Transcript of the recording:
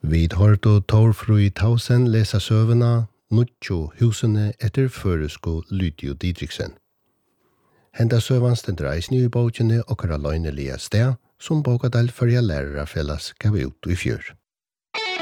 Vi hørte Torfrøy Tausen lesa søvna Nuttjo husene etter føresko Lydio Didriksen. Henda søvan stendur eisni i bókjene okkara løgnelige sted, som bókadal førja lærarafellars gav ut i fjør.